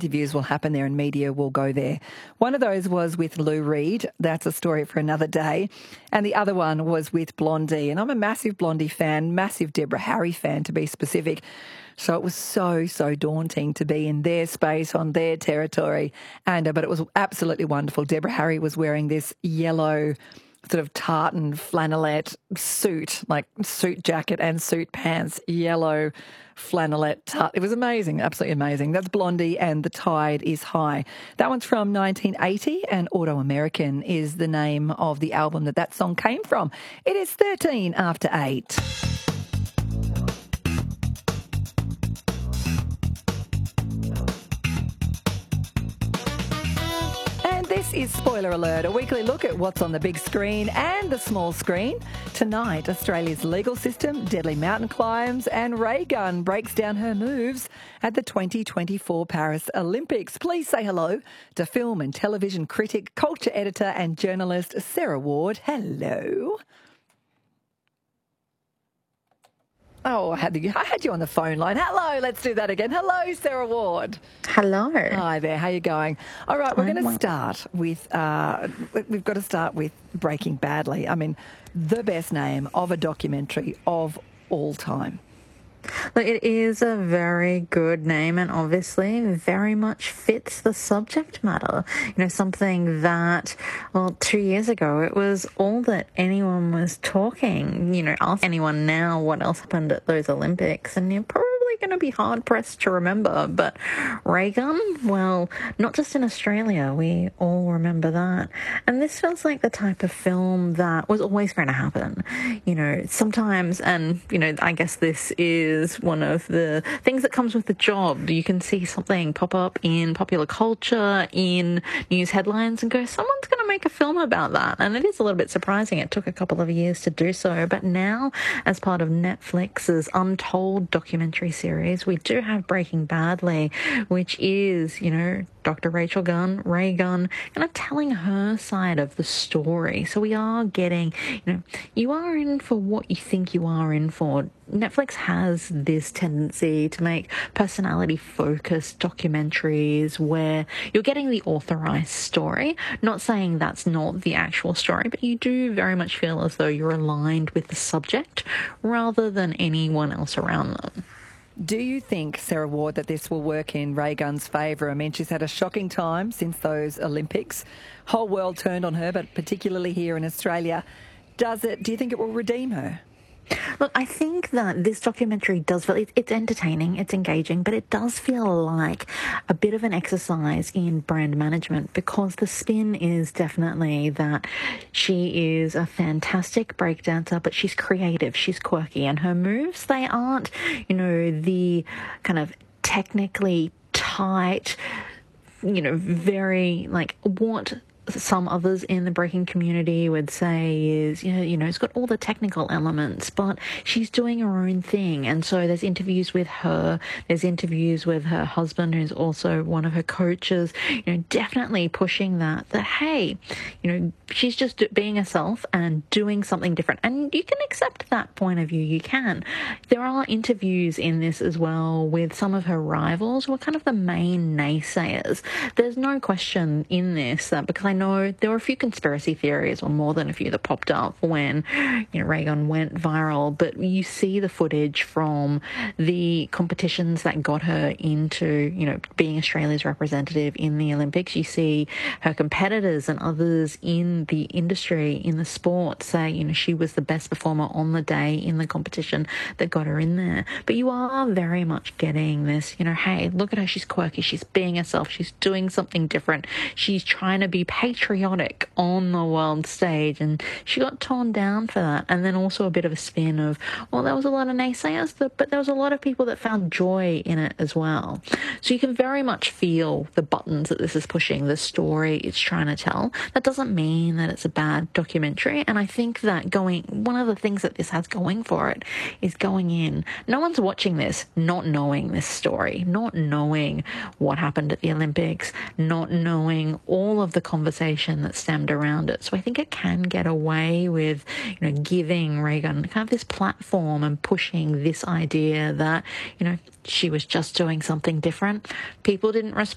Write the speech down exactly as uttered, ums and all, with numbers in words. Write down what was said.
interviews will happen there and media will go there. One of those was with Lou Reed. That's a story for another day. And the other one was with Blondie. And I'm a massive Blondie fan, massive Deborah Harry fan to be specific. So it was so, so daunting to be in their space, on their territory. And uh, but it was absolutely wonderful. Deborah Harry was wearing this yellow sort of tartan flannelette suit, like suit jacket and suit pants, yellow flannelette tart. It was amazing, absolutely amazing. That's Blondie and The Tide is High. That one's from nineteen eighty, and Auto American is the name of the album that that song came from. It is thirteen after eight. This is Spoiler Alert, a weekly look at what's on the big screen and the small screen. Tonight, Australia's legal system, deadly mountain climbs, and Ray Gun breaks down her moves at the twenty twenty-four Paris Olympics. Please say hello to film and television critic, culture editor and journalist Sarah Ward. Hello. Oh, I had, you, I had you on the phone line. Hello, let's do that again. Hello, Sarah Ward. Hello. Hi there, how are you going? All right, we're going to start with, uh, we've got to start with Breaking Badly. I mean, the best name of a documentary of all time. Look, it is a very good name and obviously very much fits the subject matter. You know, something that, well, two years ago, it was all that anyone was talking. You know, ask anyone now what else happened at those Olympics and you're probably going to be hard-pressed to remember. But Ray Gun, well, not just in Australia, we all remember that. And this feels like the type of film that was always going to happen. You know, sometimes, and, you know, I guess this is is one of the things that comes with the job. You can see something pop up in popular culture, in news headlines, and go, someone's going to make a film about that. And it is a little bit surprising. It took a couple of years to do so. But now, as part of Netflix's Untold documentary series, we do have Breaking Badly, which is, you know, Doctor Rachel Gunn, Ray Gunn, kind of telling her side of the story. So we are getting, you know, you are in for what you think you are in for. Netflix has this tendency to make personality-focused documentaries where you're getting the authorized story. Not saying that's not the actual story, but you do very much feel as though you're aligned with the subject rather than anyone else around them. Do you think, Sarah Ward, that this will work in Ray Gunn's favour? I mean, she's had a shocking time since those Olympics. Whole world turned on her, but particularly here in Australia. Does it? Do you think it will redeem her? Look, I think that this documentary does feel, it's entertaining, it's engaging, but it does feel like a bit of an exercise in brand management because the spin is definitely that she is a fantastic breakdancer, but she's creative, she's quirky, and her moves, they aren't, you know, the kind of technically tight, you know, very, like, what some others in the breaking community would say is, you know, you know, it's got all the technical elements, but she's doing her own thing. And so there's interviews with her, there's interviews with her husband, who's also one of her coaches, you know, definitely pushing that, that, hey, you know, she's just being herself and doing something different. And you can accept that point of view, you can. There are interviews in this as well with some of her rivals who are kind of the main naysayers. There's no question in this that, because I I know there were a few conspiracy theories, or more than a few, that popped up when, you know, Ray Gun went viral, but you see the footage from the competitions that got her into, you know, being Australia's representative in the Olympics. You see her competitors and others in the industry, in the sport, say, you know, she was the best performer on the day in the competition that got her in there. But you are very much getting this, you know, hey, look at her, she's quirky, she's being herself, she's doing something different, she's trying to be patriotic on the world stage, and she got torn down for that. And then also a bit of a spin of, well, there was a lot of naysayers, but there was a lot of people that found joy in it as well. So you can very much feel the buttons that this is pushing, the story it's trying to tell. That doesn't mean that it's a bad documentary, and I think that going, one of the things that this has going for it is going in, no one's watching this not knowing this story, not knowing what happened at the Olympics, not knowing all of the conversations that stemmed around it. So I think it can get away with, you know, giving Ray Gun kind of this platform and pushing this idea that, you know, she was just doing something different. People didn't respond.